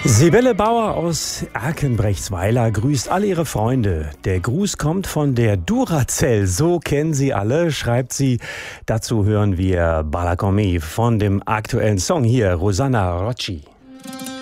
Sibylle Bauer aus Erkenbrechtsweiler grüßt alle ihre Freunde. Der Gruß kommt von der Duracell, so kennen sie alle, schreibt sie. Dazu hören wir Bala Con Me von dem aktuellen Song hier, Rosanna Rocci.